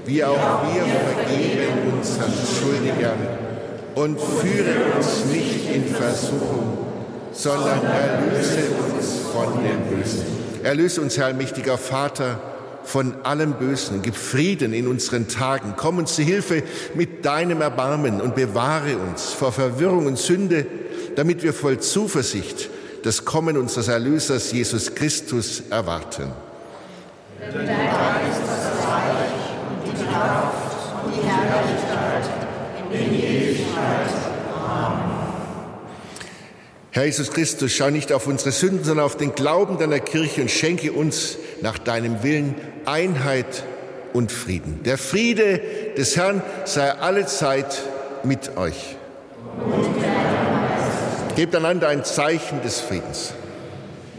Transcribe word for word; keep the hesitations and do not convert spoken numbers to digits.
wie auch wir vergeben unseren Schuldigern. Und führe uns nicht in Versuchung, sondern erlöse uns von dem Bösen. Erlöse uns, Herr allmächtiger Vater, von allem Bösen. Gib Frieden in unseren Tagen. Komm uns zu Hilfe mit deinem Erbarmen und bewahre uns vor Verwirrung und Sünde, damit wir voll Zuversicht das Kommen unseres Erlösers Jesus Christus erwarten. Denn dein ist das Reich und die Kraft und die Herrlichkeit in Ewigkeit. Amen. Herr Jesus Christus, schau nicht auf unsere Sünden, sondern auf den Glauben deiner Kirche und schenke uns nach deinem Willen Einheit und Frieden. Der Friede des Herrn sei allezeit mit euch. Gebt einander ein Zeichen des Friedens.